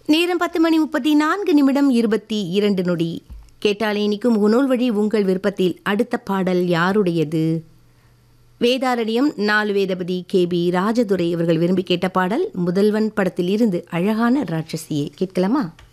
நேரம் 10:34 கேட்டாலே இனிக்கும் முகநூல் வழி உங்கள் விருப்பத்தில் அடுத்த பாடல் யாருடையது? வேதாரண்யம் 4 வேதபதி KB ராஜதுரை அவர்கள் விரும்பி கேட்ட பாடல் முதல்வன் படத்தில் இருந்து அழகான ராட்சசியை கேட்கலாமா?